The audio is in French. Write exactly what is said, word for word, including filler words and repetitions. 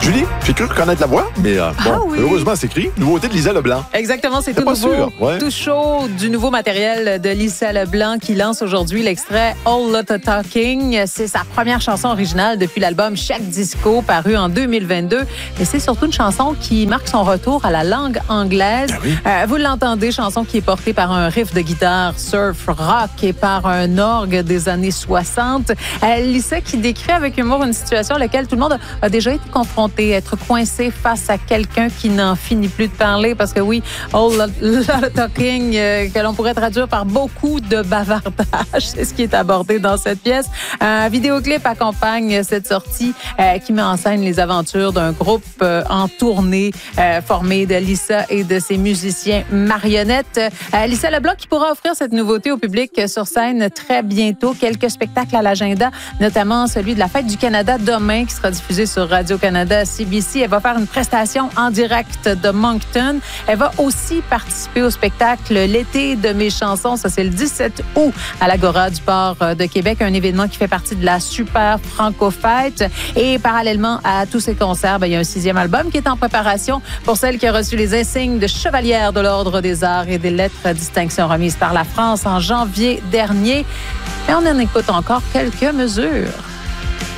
Julie, j'ai cru connaître la voix, mais euh, bon, Ah oui. heureusement, c'est écrit. Nouveauté de Lisa Leblanc. Exactement, c'est tout pas nouveau, sûr, ouais. tout chaud, du nouveau matériel de Lisa Leblanc qui lance aujourd'hui l'extrait All Lotta Talking. C'est sa première chanson originale depuis l'album Chaque Disco, paru en deux mille vingt-deux. Mais c'est surtout une chanson qui marque son retour à la langue anglaise. Ah oui. Euh, vous l'entendez, chanson qui est portée par un riff de guitare surf rock et par un orgue des années soixante. Euh, Lisa qui décrit avec humour une situation à laquelle tout le monde a, a déjà été confronté, être coincé face à quelqu'un qui n'en finit plus de parler, parce que oui, All Lotta Talking, euh, que l'on pourrait traduire par beaucoup de bavardage, c'est ce qui est abordé dans cette pièce. Un vidéoclip accompagne cette sortie euh, qui met en scène les aventures d'un groupe euh, en tournée euh, formé de Lisa et de ses musiciens marionnettes. Euh, Lisa Leblanc qui pourra offrir cette nouveauté au public sur scène très bientôt. Quelques spectacles à l'agenda, notamment celui de la Fête du Canada demain qui sera diffusé sur Radio-Canada C B C. Elle va faire une prestation en direct de Moncton. Elle va aussi participer au spectacle L'été de mes chansons. Ça, c'est le dix-sept août à l'Agora du Port de Québec, un événement qui fait partie de la Super Franco-Fête. Et parallèlement à tous ces concerts, bien, il y a un sixième album qui est en préparation pour celle qui a reçu les insignes de chevalière de l'Ordre des Arts et des lettres à distinction remises par la France en janvier dernier. Et on en écoute encore quelques mesures.